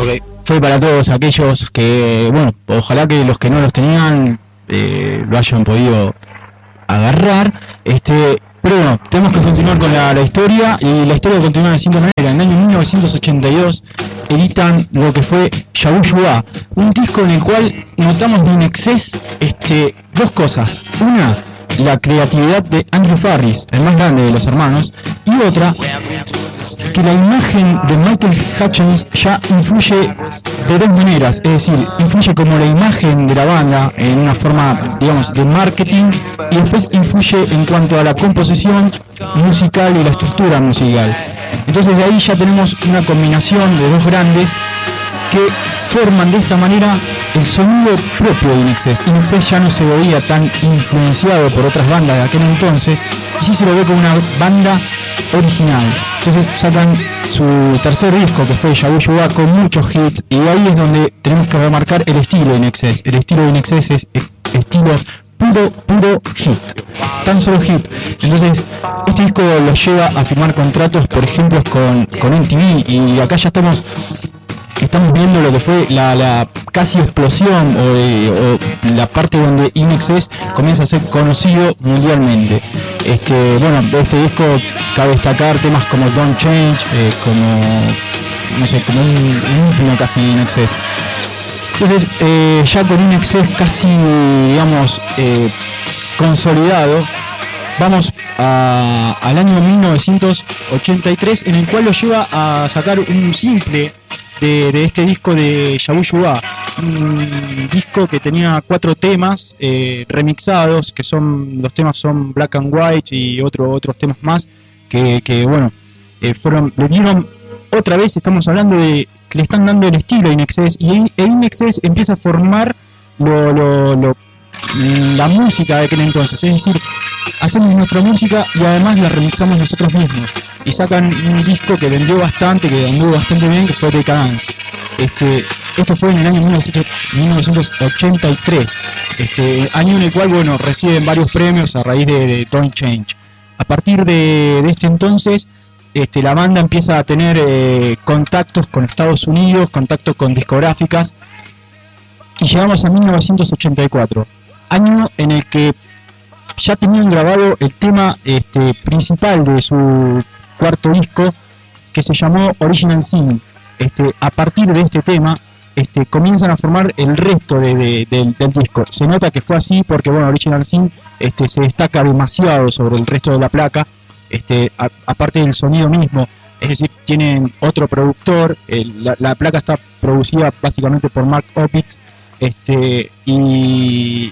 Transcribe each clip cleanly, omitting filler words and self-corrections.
Okay. Fue para todos aquellos que, bueno, ojalá que los que no los tenían lo hayan podido agarrar. Pero bueno, tenemos que continuar con la historia, y la historia continúa de la siguiente manera. En el año 1982 editan lo que fue Yabu Yua, un disco en el cual notamos de INXS dos cosas. Una, la creatividad de Andrew Farris, el más grande de los hermanos, y otra, que la imagen de Michael Hutchence ya influye de dos maneras, es decir, influye como la imagen de la banda en una forma, digamos, de marketing, y después influye en cuanto a la composición musical y la estructura musical. Entonces de ahí ya tenemos una combinación de dos grandes que forman de esta manera el sonido propio de INXS. INXS ya no se veía tan influenciado por otras bandas de aquel entonces, y sí se lo ve como una banda original. Entonces sacan su tercer disco, que fue Yabu Yua, con muchos hits, y ahí es donde tenemos que remarcar el estilo de INXS. El estilo de INXS es estilo puro hit, tan solo hit. Entonces este disco los lleva a firmar contratos, por ejemplo, con MTV, y acá ya estamos viendo lo que fue la casi explosión o la parte donde INXS comienza a ser conocido mundialmente. Bueno, de este disco cabe destacar temas como Don't Change, como un himno casi de INXS. Entonces ya con INXS casi, digamos, consolidado, vamos al año 1983, en el cual lo lleva a sacar un simple de este disco de Yabu Yua, un disco que tenía 4 temas remixados, que los temas son Black and White y otros temas más, que bueno, le dieron otra vez, estamos hablando de que le están dando el estilo a INXS, y INXS empieza a formar la música de aquel entonces, es decir, hacemos nuestra música y además la remixamos nosotros mismos, y sacan un disco que vendió bastante, que anduvo bastante bien, que fue Decadence. Esto fue en el año 1983, año en el cual, bueno, reciben varios premios a raíz de Don't Change. A partir de este entonces, la banda empieza a tener contactos con Estados Unidos, contactos con discográficas, y llegamos a 1984, año en el que ya tenían grabado el tema principal de su cuarto disco, que se llamó Original Sin. A partir de este tema comienzan a formar el resto del disco. Se nota que fue así porque, bueno, Original Sin se destaca demasiado sobre el resto de la placa, aparte del sonido mismo, es decir, tienen otro productor, la placa está producida básicamente por Mark Opitz, y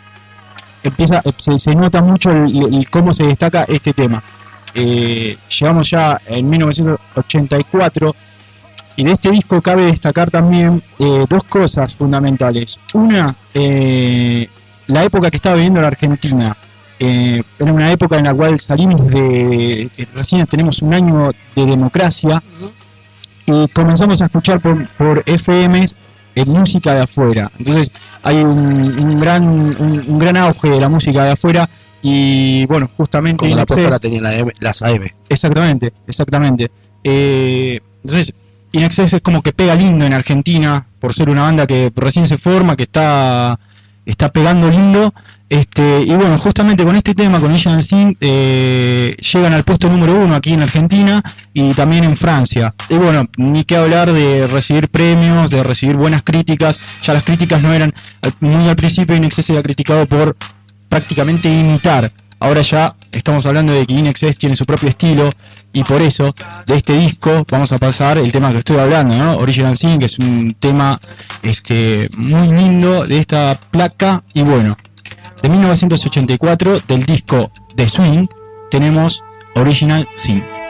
se nota mucho cómo se destaca este tema. Llegamos ya en 1984, y de este disco cabe destacar también dos cosas fundamentales. Una, la época que estaba viviendo la Argentina. Era una época en la cual salimos recién tenemos un año de democracia, y comenzamos a escuchar por FMs música de afuera. Entonces hay un gran auge de la música de afuera, y bueno, justamente como la postura tenía las AM. Exactamente. Entonces INXS es como que pega lindo en Argentina, por ser una banda que recién se forma, que está pegando lindo, y bueno, justamente con este tema, con Original Sin, llegan al puesto número 1 aquí en Argentina y también en Francia. Y bueno, ni que hablar de recibir premios, de recibir buenas críticas. Ya las críticas no eran, muy al principio INXS era criticado por prácticamente imitar. Ahora ya estamos hablando de que INXS tiene su propio estilo, y por eso de este disco vamos a pasar el tema que estoy hablando, ¿no? Original Sin, que es un tema muy lindo de esta placa. Y bueno, de 1984, del disco de Swing, tenemos Original Sin.